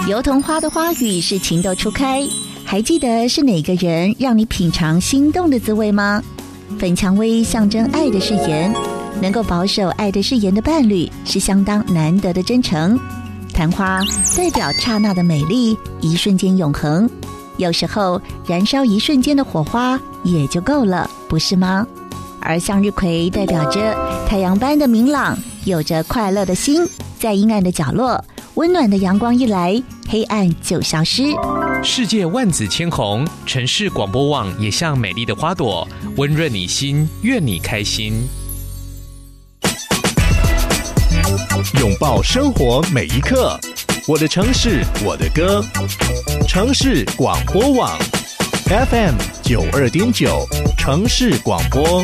油桐花的花语是情窦初开，还记得是哪个人让你品尝心动的滋味吗？粉蔷薇象征爱的誓言，能够保守爱的誓言的伴侣是相当难得的真诚。昙花代表刹那的美丽，一瞬间永恒。有时候燃烧一瞬间的火花也就够了，不是吗？而向日葵代表着太阳般的明朗，有着快乐的心，在阴暗的角落，温暖的阳光一来，黑暗就消失。 世界万紫千红，城市广播网也像美丽的花朵，温润你心，愿你开心。 拥抱生活每一刻，我的城市，我的歌。城市广播网 FM 92.9，城市广播。